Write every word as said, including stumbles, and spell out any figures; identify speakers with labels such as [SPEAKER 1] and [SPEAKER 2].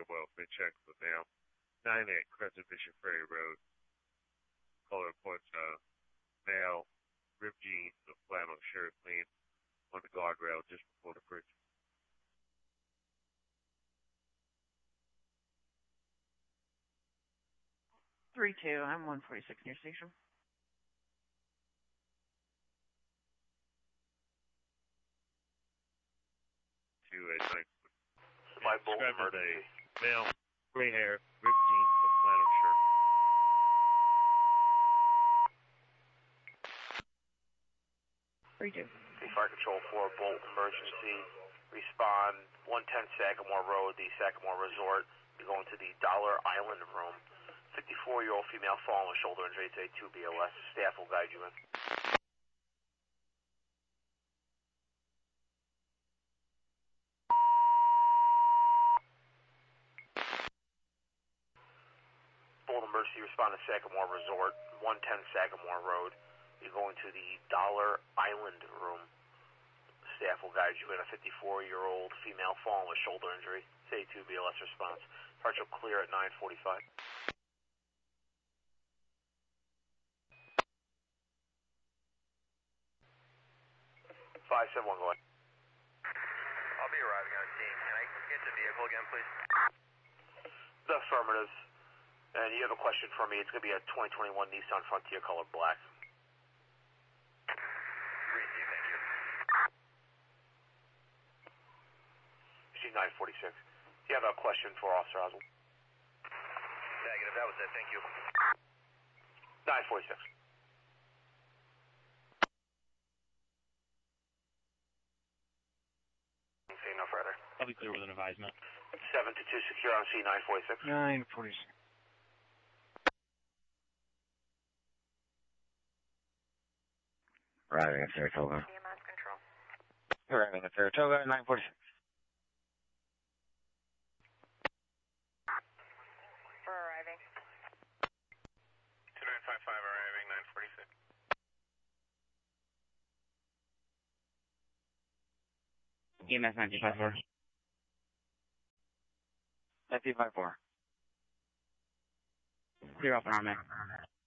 [SPEAKER 1] welfare check for them. nine eight Crescent Bishop Ferry Road. Caller reports uh, male, ripped jeans, a flannel shirt clean on the guardrail just before the bridge.
[SPEAKER 2] three two, I'm one forty-six near station.
[SPEAKER 1] Two eight nine.
[SPEAKER 3] My bolt
[SPEAKER 1] Described as
[SPEAKER 3] emergency.
[SPEAKER 1] a male, gray hair, ripped jeans, a flannel shirt.
[SPEAKER 2] three two.
[SPEAKER 3] Fire Control four, Bolt emergency. Respond one ten Sagamore Road, the Sagamore Resort. You're going to the Dollar Island room. fifty-four-year-old female falling with shoulder injury. It's A two B L S. Staff will guide you in. Bolt emergency, respond to Sagamore Resort, one ten Sagamore Road. You're going to the Dollar Island room. Staff will guide you in. A fifty-four-year-old female falling with shoulder injury. It's A two B L S response. Partial clear at nine forty-five. five seven one, go ahead.
[SPEAKER 4] I'll be arriving on scene. Can I get the vehicle again, please?
[SPEAKER 3] The affirmative. And you have a question for me. It's going to be a twenty twenty-one Nissan Frontier color black.
[SPEAKER 4] Receive, thank you.
[SPEAKER 3] She's nine forty-six. Do you have a question for Officer Oswald?
[SPEAKER 4] Negative, that was it. Thank you.
[SPEAKER 3] nine forty-six.
[SPEAKER 4] See no further.
[SPEAKER 5] I'll be clear with an advisement.
[SPEAKER 3] seven to two secure on C nine forty-six.
[SPEAKER 5] nine forty-six.
[SPEAKER 6] Arriving at Saratoga.
[SPEAKER 7] E M S control.
[SPEAKER 6] Arriving at Saratoga, nine forty-six.
[SPEAKER 7] We're arriving.
[SPEAKER 4] two nine five five arriving, nine forty-six.
[SPEAKER 6] E M S nine two five four. nine two five four. Clear off an arm.